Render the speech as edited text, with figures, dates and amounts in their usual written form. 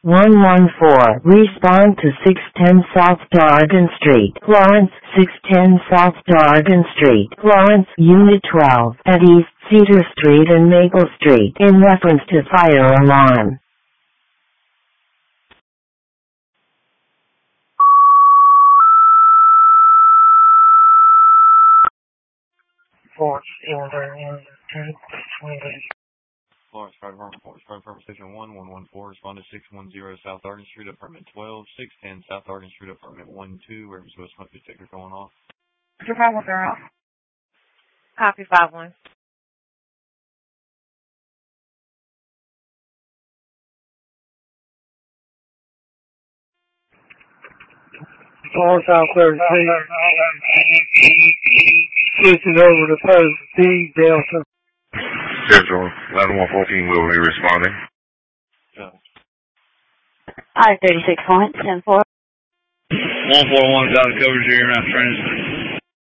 114. Respond to 610 South Dargan Street, Lawrence. 610 South Dargan Street, Lawrence. Unit 12 at East Cedar Street and Maple Street in reference to fire alarm. Lawrence Fire Department Station 1114, respond to 610 South Arden Street, Apartment 12, 610 South Arden Street, Apartment 12, where was smoke detector going off. Your phone will turn off. Copy 5-1. Lawrence South 13, switching over to post D Delta. Schedule 11114 will be responding. I-36 point 10-4. 141 got coverage here, I'm trying to